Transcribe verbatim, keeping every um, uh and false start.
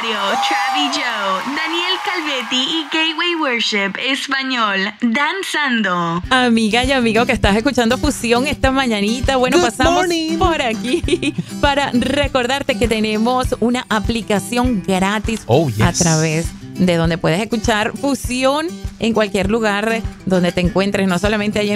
Radio, Travi Joe, Daniel Calvetti y Gateway Worship Español, danzando. Amiga y amigo que estás escuchando Fusión esta mañanita, bueno, Good pasamos morning. por aquí para recordarte que tenemos una aplicación gratis Oh, yes. a través de donde puedes escuchar Fusión en cualquier lugar donde te encuentres, no solamente allí en